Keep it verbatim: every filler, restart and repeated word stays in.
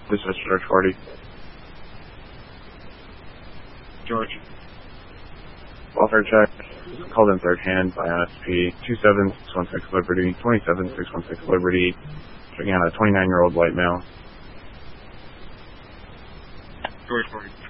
Dispatch George forty. George. Welfare check. Called in third hand by N S P two seven six one six Liberty, twenty-seven six one six Liberty, checking out a twenty-nine year old white male. George forty.